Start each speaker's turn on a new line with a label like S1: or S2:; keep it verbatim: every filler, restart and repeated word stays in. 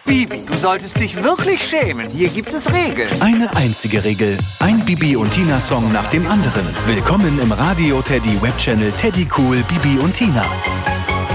S1: Bibi, du solltest dich wirklich schämen. Hier gibt es Regeln.
S2: Eine einzige Regel. Ein Bibi und Tina Song nach dem anderen. Willkommen im Radio Teddy Webchannel Teddy Cool Bibi und Tina.